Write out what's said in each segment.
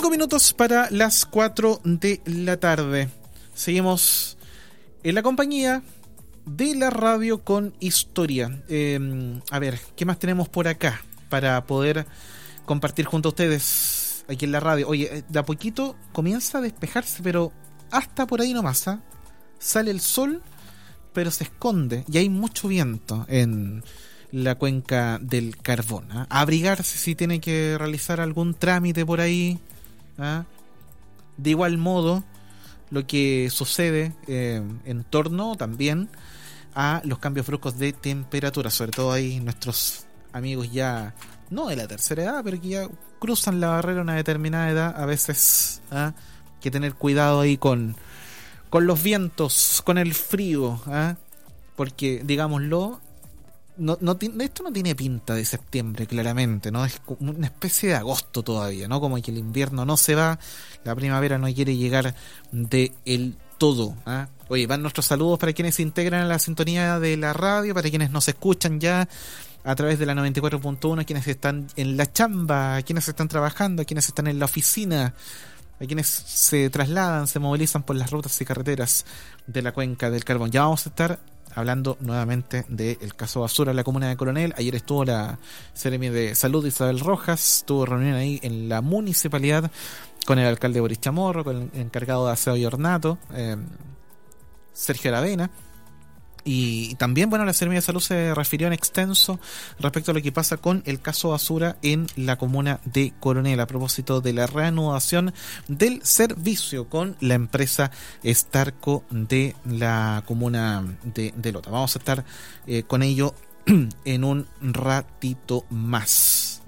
5 minutos para las 4 de la tarde. Seguimos en la compañía de la radio con historia. A ver, ¿qué más tenemos por acá para poder compartir junto a ustedes aquí en la radio? Oye, de a poquito comienza a despejarse, pero hasta por ahí nomás, ¿eh? Sale el sol, pero se esconde y hay mucho viento en la cuenca del Carbón, ¿eh? A abrigarse si tiene que realizar algún trámite por ahí, ¿eh? De igual modo, lo que sucede en torno también a los cambios bruscos de temperatura, sobre todo ahí nuestros amigos ya no de la tercera edad, pero que ya cruzan la barrera a una determinada edad, a veces hay que tener cuidado ahí con los vientos, con el frío, porque digámoslo, esto no tiene pinta de septiembre, claramente, ¿no? Es como una especie de agosto todavía, ¿no? Como que el invierno no se va, la primavera no quiere llegar del todo, ¿eh? Oye, van nuestros saludos para quienes se integran a la sintonía de la radio, para quienes nos escuchan ya a través de la 94.1, quienes están en la chamba, quienes están trabajando, quienes están en la oficina, a quienes se trasladan, se movilizan por las rutas y carreteras de la cuenca del Carbón. Ya vamos a estar hablando nuevamente del caso Basura en la comuna de Coronel. Ayer estuvo la Seremi de Salud Isabel Rojas, tuvo reunión ahí en la municipalidad con el alcalde Boris Chamorro, con el encargado de aseo y ornato, Sergio Aravena. Y también, bueno, la Seremi de Salud se refirió en extenso respecto a lo que pasa con el caso Basura en la comuna de Coronel, a propósito de la reanudación del servicio con la empresa Starco de la comuna de Lota. Vamos a estar con ello en un ratito más,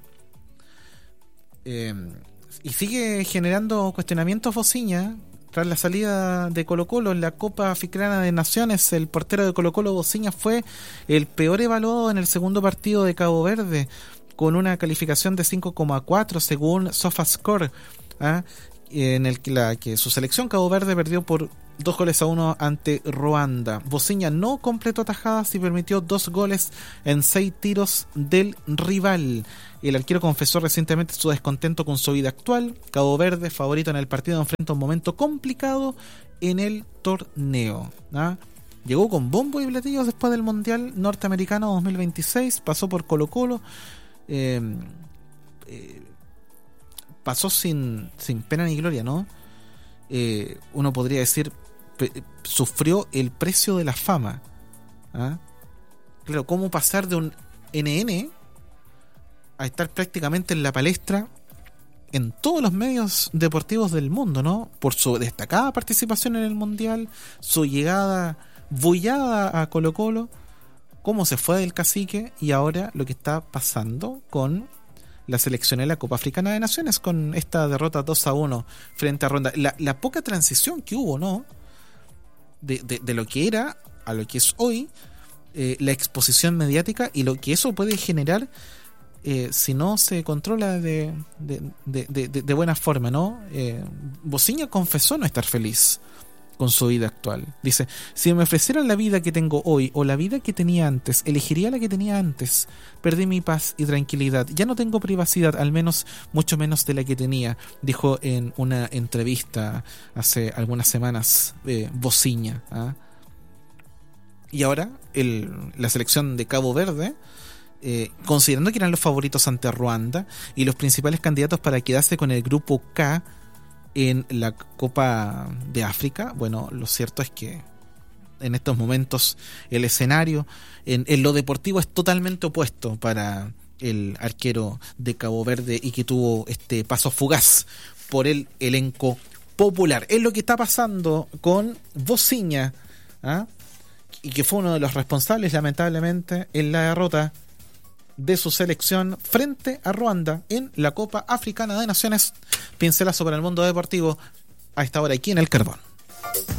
y sigue generando cuestionamientos Bociña. Tras la salida de Colo-Colo en la Copa Africana de Naciones, el portero de Colo-Colo, Bociña, fue el peor evaluado en el segundo partido de Cabo Verde, con una calificación de 5,4 según SofaScore, en el que su selección Cabo Verde perdió por 2-1 ante Ruanda. Bociña no completó atajadas y permitió 2 goles en 6 tiros del rival. El arquero confesó recientemente su descontento con su vida actual. Cabo Verde, favorito en el partido, enfrenta un momento complicado en el torneo. Llegó con bombo y platillos después del Mundial Norteamericano 2026, pasó por Colo-Colo, pasó sin pena ni gloria, ¿no? Uno podría decir, sufrió el precio de la fama. Claro, ¿cómo pasar de un NN a estar prácticamente en la palestra en todos los medios deportivos del mundo, ¿no? Por su destacada participación en el Mundial, su llegada bullada a Colo-Colo, cómo se fue del cacique, y ahora lo que está pasando con la selección en la Copa Africana de Naciones, con esta derrota 2-1 frente a Ruanda. La poca transición que hubo, ¿no? De lo que era a lo que es hoy, la exposición mediática y lo que eso puede generar si no se controla de buena forma, ¿no? Bociña confesó no estar feliz con su vida actual. Dice: si me ofrecieran la vida que tengo hoy o la vida que tenía antes, elegiría la que tenía antes. Perdí mi paz y tranquilidad. Ya no tengo privacidad, al menos mucho menos de la que tenía, dijo en una entrevista hace algunas semanas Bociña. Y ahora la selección de Cabo Verde, considerando que eran los favoritos ante Ruanda y los principales candidatos para quedarse con el grupo K en la Copa de África, bueno, lo cierto es que en estos momentos el escenario en lo deportivo es totalmente opuesto para el arquero de Cabo Verde, y que tuvo este paso fugaz por el elenco popular. Es lo que está pasando con Bociña, y que fue uno de los responsables, lamentablemente, en la derrota de su selección frente a Ruanda en la Copa Africana de Naciones. Pincelazo para el mundo deportivo a esta hora aquí en el Carbón.